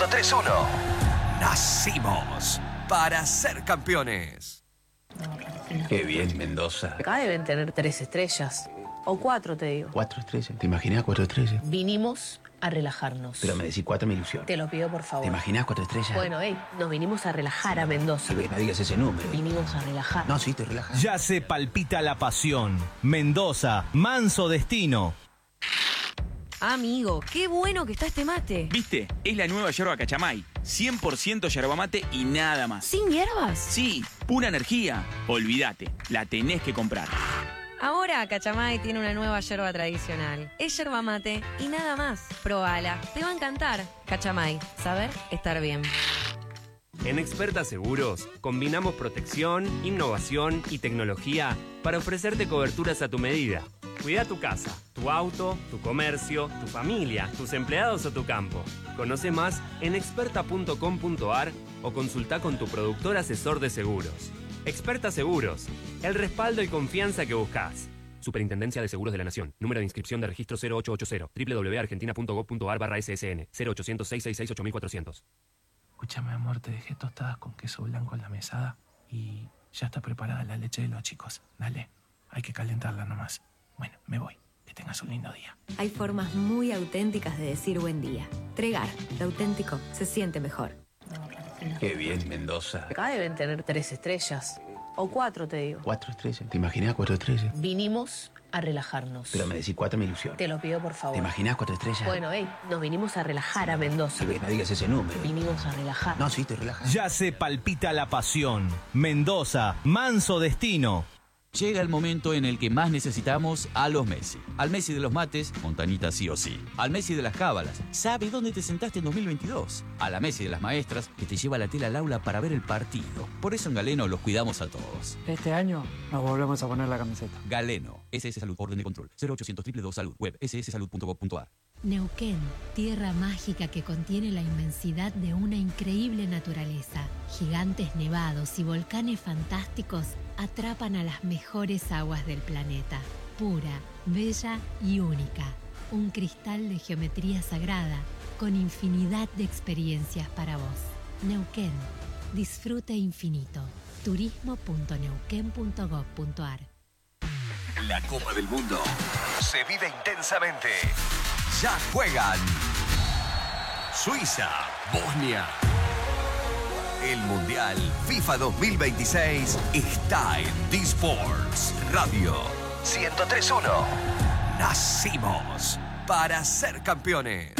103.1. Nacimos para ser campeones. Qué bien, Mendoza. Acá deben tener 3 estrellas. O 4, te digo. 4 estrellas. ¿Te imaginas 4 estrellas? Vinimos a relajarnos. Pero me decís 4 me ilusiona. Te lo pido, por favor. ¿Te imaginas 4 estrellas? Bueno, nos vinimos a relajar a Mendoza. Que no digas ese número. Vinimos a relajar. No, sí, te relajas. Ya se palpita la pasión. Mendoza, manso destino. Amigo, qué bueno que está este mate. ¿Viste? Es la nueva yerba Cachamay. 100% yerba mate y nada más. ¿Sin hierbas? Sí, pura energía. Olvídate, la tenés que comprar. Ahora Cachamay tiene una nueva yerba tradicional. Es yerba mate y nada más. Probala, te va a encantar. Cachamay, saber estar bien. En Experta Seguros combinamos protección, innovación y tecnología para ofrecerte coberturas a tu medida. Cuida tu casa, tu auto, tu comercio, tu familia, tus empleados o tu campo. Conoce más en experta.com.ar o consulta con tu productor asesor de seguros. Experta Seguros, el respaldo y confianza que buscas. Superintendencia de Seguros de la Nación. Número de inscripción de registro 0880. www.argentina.gov.ar/SSN. 0800-666-8400. Escúchame, amor, te dejé tostadas con queso blanco en la mesada y ya está preparada la leche de los chicos. Dale, hay que calentarla nomás. Bueno, me voy. Que tengas un lindo día. Hay formas muy auténticas de decir buen día. Tregar, lo auténtico se siente mejor. Qué bien, Mendoza. Acá deben tener 3 estrellas. O 4, te digo. 4 estrellas. ¿Te imaginas 4 estrellas? Vinimos a relajarnos. Pero me decís 4 me ilusiona. Te lo pido, por favor. ¿Te imaginas 4 estrellas? Bueno, nos vinimos a relajar a Mendoza. Que no digas ese número. Vinimos a relajar. No, sí, te relajas. Ya se palpita la pasión. Mendoza, manso destino. Llega el momento en el que más necesitamos a los Messi. Al Messi de los mates, Montanita sí o sí. Al Messi de las cábalas, sabe dónde te sentaste en 2022. A la Messi de las maestras, que te lleva la tela al aula para ver el partido. Por eso en Galeno los cuidamos a todos. Este año nos volvemos a poner la camiseta. Galeno, SS Salud, orden de control. 0800 222 Salud, web sssalud.gov.ar. Neuquén, tierra mágica que contiene la inmensidad de una increíble naturaleza. Gigantes nevados y volcanes fantásticos atrapan a las mejores aguas del planeta. Pura, bella y única. Un cristal de geometría sagrada con infinidad de experiencias para vos. Neuquén, disfrute infinito. turismo.neuquén.gov.ar. La Copa del Mundo se vive intensamente. Ya juegan Suiza, Bosnia. El Mundial FIFA 2026 está en D-Sports Radio 103.1. Nacimos para ser campeones.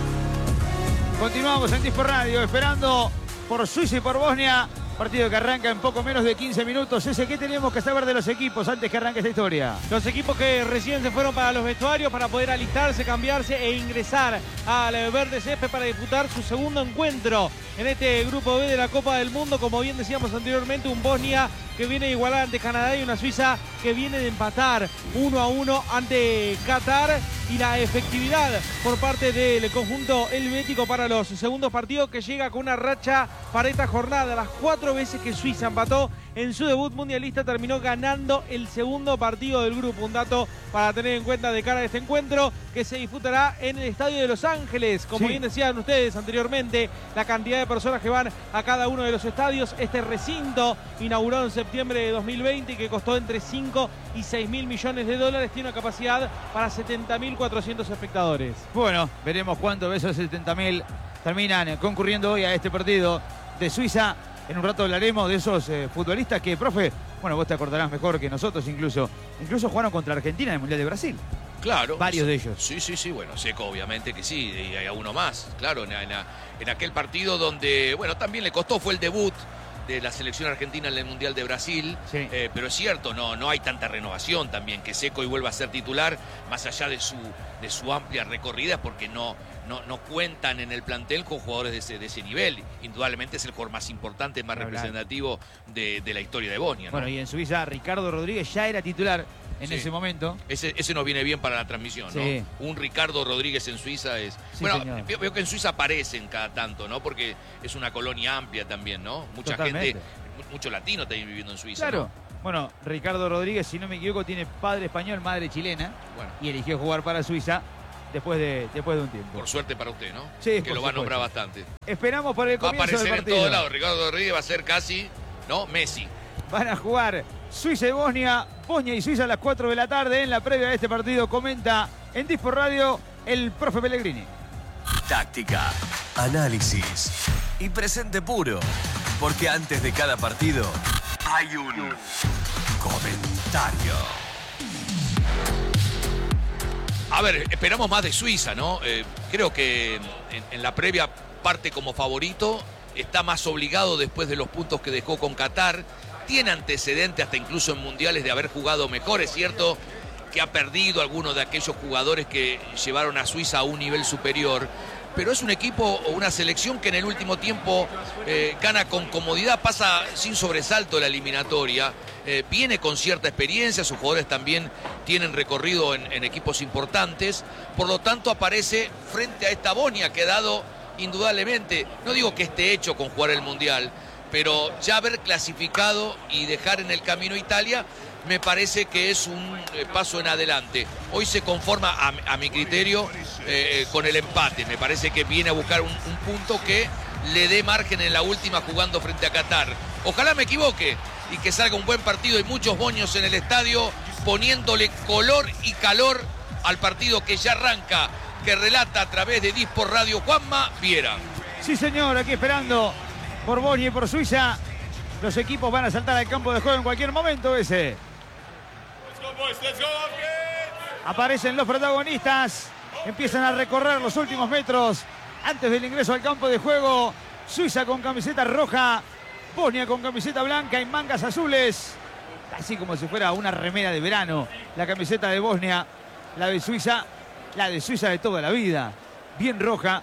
Continuamos en D-Sports Radio esperando por Suiza y por Bosnia. Partido que arranca en poco menos de 15 minutos. ¿Qué tenemos que saber de los equipos antes que arranque esta historia? Los equipos que recién se fueron para los vestuarios para poder alistarse, cambiarse e ingresar al verde césped para disputar su segundo encuentro en este grupo B de la Copa del Mundo. Como bien decíamos anteriormente, un Bosnia que viene de igualar ante Canadá y una Suiza que viene de empatar 1-1 ante Qatar. Y la efectividad por parte del conjunto helvético para los segundos partidos, que llega con una racha para esta jornada. Las 4 veces que Suiza empató en su debut mundialista, terminó ganando el segundo partido del grupo. Un dato para tener en cuenta de cara a este encuentro, que se disputará en el estadio de Los Ángeles. Como bien decían ustedes anteriormente, la cantidad de personas que van a cada uno de los estadios. Este recinto, inaugurado en septiembre de 2020 y que costó entre 5 y 6 mil millones de dólares, tiene una capacidad para 70.400 espectadores. Bueno, veremos cuántos de esos 70.000 terminan concurriendo hoy a este partido de Suiza. En un rato hablaremos de esos futbolistas que, profe, bueno, vos te acordarás mejor que nosotros incluso jugaron contra Argentina en el Mundial de Brasil. Claro. Varios de ellos. Sí, bueno, Seco obviamente que sí, y hay uno más, claro, en aquel partido donde, bueno, también le costó, fue el debut de la selección argentina en el Mundial de Brasil, pero es cierto, no hay tanta renovación también, que Seco y vuelva a ser titular, más allá de su amplia recorrida, porque no cuentan en el plantel con jugadores de ese nivel. Indudablemente es el jugador más importante, más representativo de la historia de Bosnia, ¿no? Bueno, y en Suiza Ricardo Rodríguez ya era titular en ese momento. Ese nos viene bien para la transmisión, ¿no? Un Ricardo Rodríguez en Suiza es... Señor. Veo que en Suiza aparecen cada tanto, ¿no? Porque es una colonia amplia también, ¿no? Mucha gente, mucho latino también viviendo en Suiza. Claro. ¿No? Bueno, Ricardo Rodríguez, si no me equivoco, tiene padre español, madre chilena. Bueno. Y eligió jugar para Suiza. después de un tiempo. Por suerte para usted, ¿no? Sí, que lo va a nombrar bastante. Esperamos por el Va a comienzo del aparecer en partido. todos lados. Ricardo Rodríguez va a ser casi, ¿no? Messi. Van a jugar Suiza y Bosnia. Bosnia y Suiza a las 4 de la tarde. En la previa de este partido comenta en Dispor Radio el profe Pellegrini. Táctica, análisis y presente puro. Porque antes de cada partido hay un comentario. A ver, esperamos más de Suiza, ¿no? Creo que en la previa parte como favorito, está más obligado después de los puntos que dejó con Qatar, tiene antecedentes hasta incluso en mundiales de haber jugado mejor, es cierto que ha perdido algunos de aquellos jugadores que llevaron a Suiza a un nivel superior, pero es un equipo o una selección que en el último tiempo gana con comodidad, pasa sin sobresalto la eliminatoria, viene con cierta experiencia, sus jugadores también tienen recorrido en equipos importantes, por lo tanto aparece frente a esta Bosnia que ha dado indudablemente, no digo que esté hecho con jugar el Mundial, pero ya haber clasificado y dejar en el camino a Italia me parece que es un paso en adelante. Hoy se conforma, a mi criterio, con el empate. Me parece que viene a buscar un punto que le dé margen en la última jugando frente a Qatar. Ojalá me equivoque y que salga un buen partido y muchos boños en el estadio poniéndole color y calor al partido que ya arranca, que relata a través de Dispor Radio Juanma Viera. Sí, señor, aquí esperando por Bosnia y por Suiza. Los equipos van a saltar al campo de juego en cualquier momento ese. Aparecen los protagonistas. Empiezan a recorrer los últimos metros antes del ingreso al campo de juego. Suiza con camiseta roja, Bosnia con camiseta blanca y mangas azules. Así como si fuera una remera de verano. La camiseta de Bosnia, la de Suiza de toda la vida. Bien roja,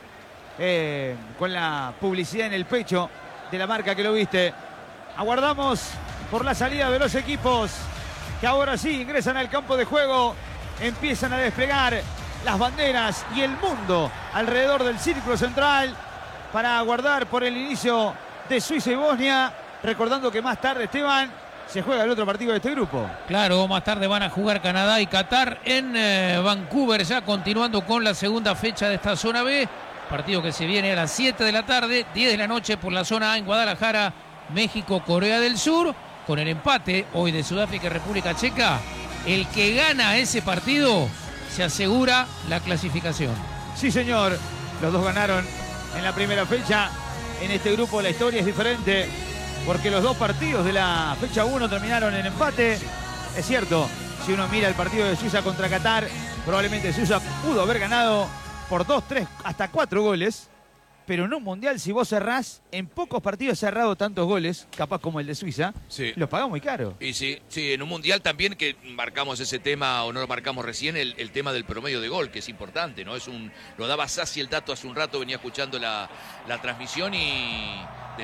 con la publicidad en el pecho de la marca que lo viste. Aguardamos por la salida de los equipos que ahora sí ingresan al campo de juego. Empiezan a desplegar las banderas y el mundo alrededor del círculo central para aguardar por el inicio de Suiza y Bosnia. Recordando que más tarde, Esteban, se juega el otro partido de este grupo. Claro, más tarde van a jugar Canadá y Qatar en Vancouver, ya continuando con la segunda fecha de esta zona B. Partido que se viene a las 7 de la tarde, 10 de la noche por la zona A en Guadalajara, México, Corea del Sur. Con el empate hoy de Sudáfrica y República Checa, el que gana ese partido se asegura la clasificación. Sí, señor. Los dos ganaron en la primera fecha. En este grupo la historia es diferente porque los dos partidos de la fecha 1 terminaron en empate. Es cierto, si uno mira el partido de Suiza contra Qatar, probablemente Suiza pudo haber ganado por 2, 3, hasta 4 goles. Pero en un mundial, si vos cerrás, en pocos partidos cerrado tantos goles, capaz como el de Suiza, sí, los pagás muy caro. Y sí, en un mundial también que marcamos ese tema, o no lo marcamos recién, el tema del promedio de gol, que es importante, ¿no? Lo daba Sassi el dato hace un rato, venía escuchando la transmisión y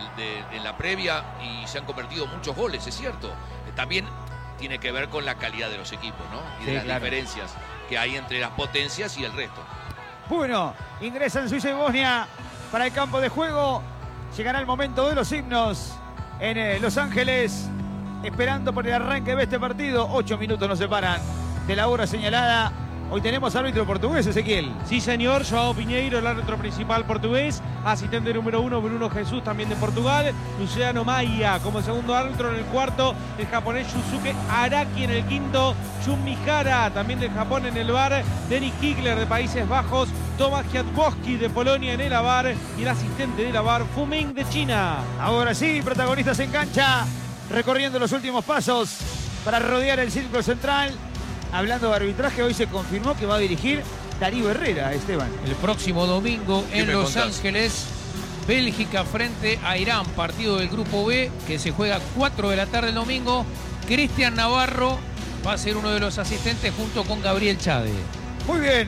en la previa, y se han convertido muchos goles, es cierto. También tiene que ver con la calidad de los equipos, ¿no? Y de las diferencias que hay entre las potencias y el resto. Bueno, ingresan Suiza y Bosnia para el campo de juego. Llegará el momento de los himnos en Los Ángeles, esperando por el arranque de este partido. 8 minutos nos separan de la hora señalada. Hoy tenemos árbitro portugués, Ezequiel. Sí, señor, Joao Pinheiro, el árbitro principal portugués. Asistente número 1, Bruno Jesús, también de Portugal. Luciano Maia como segundo árbitro. En el cuarto, el japonés Yusuke Araki. En el quinto, Jun Mihara, también del Japón. En el VAR, Denis Kigler de Países Bajos. Tomasz Kwiatkowski de Polonia en el VAR. Y el asistente de la VAR, Fu Ming de China. Ahora sí, protagonistas en cancha, recorriendo los últimos pasos para rodear el círculo central. Hablando de arbitraje, hoy se confirmó que va a dirigir Darío Herrera, Esteban. El próximo domingo en Los Ángeles, Bélgica frente a Irán, partido del Grupo B, que se juega 4 de la tarde el domingo. Cristian Navarro va a ser uno de los asistentes junto con Gabriel Chade. Muy bien,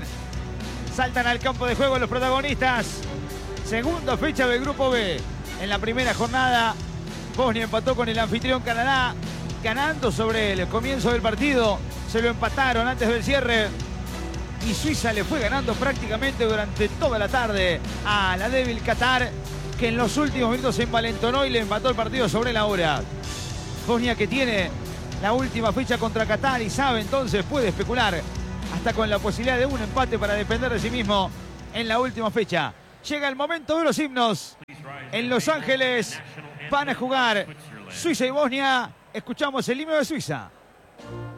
saltan al campo de juego los protagonistas. Segunda fecha del Grupo B. En la primera jornada, Bosnia empató con el anfitrión Canadá, ganando sobre el comienzo del partido. Se lo empataron antes del cierre y Suiza le fue ganando prácticamente durante toda la tarde a la débil Qatar, que en los últimos minutos se envalentonó y le empató el partido sobre la hora. Bosnia, que tiene la última fecha contra Qatar y sabe, entonces puede especular hasta con la posibilidad de un empate para depender de sí mismo en la última fecha. Llega el momento de los himnos. En Los Ángeles van a jugar Suiza y Bosnia. Escuchamos el himno de Suiza.